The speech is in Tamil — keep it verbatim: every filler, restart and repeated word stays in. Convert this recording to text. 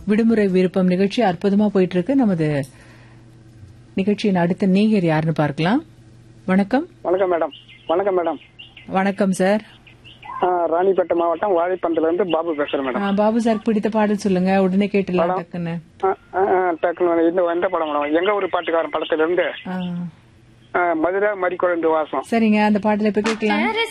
விடுமுறை விருப்பம் நிகழ்ச்சி அற்புதமா போயிட்டு இருக்கு. நமது நிகழ்ச்சியின் அடுத்த நேயர் யாருன்னு பார்க்கலாம். வணக்கம். வணக்கம் மேடம். வணக்கம் மேடம். வணக்கம் சார். ராணிப்பேட்டை மாவட்டம் வாழைப்பந்தல இருந்து பாபு பேசுறேன் மேடம். பாபு சார் பிடித்த பாடல் சொல்லுங்க, உடனே கேட்டுலாம். டக்குன்னு டக்குன்னு இந்த எந்த படம் மேடம்? எங்க ஒரு பாட்டுக்காரன் படத்துல இருந்து மதுரை மறிக்குழந்து வாசம். சரிங்க, அந்த பாடல இப்ப கேட்கலாம்.